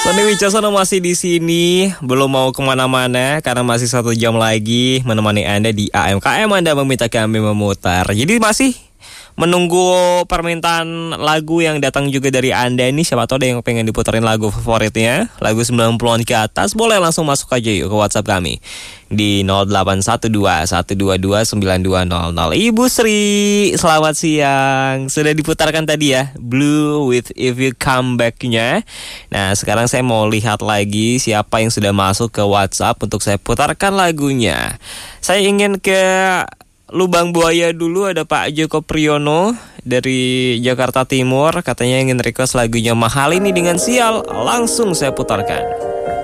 Sony Wicaksono masih di sini, belum mau kemana-mana karena masih 1 jam lagi menemani Anda di AMKM. Anda meminta kami memutar. Jadi masih menunggu permintaan lagu yang datang juga dari Anda ini. Siapa tahu ada yang pengen diputarin lagu favoritnya, lagu 90-an ke atas. Boleh langsung masuk aja yuk ke WhatsApp kami di 0812-122-9200. Ibu Sri, selamat siang. Sudah diputarkan tadi ya, Blue with If You Come Back-nya. Nah, sekarang saya mau lihat lagi siapa yang sudah masuk ke WhatsApp untuk saya putarkan lagunya. Saya ingin ke Lubang Buaya dulu. Ada Pak Joko Priyono dari Jakarta Timur. Katanya ingin request lagunya Mahal ini dengan Sial. Langsung saya putarkan.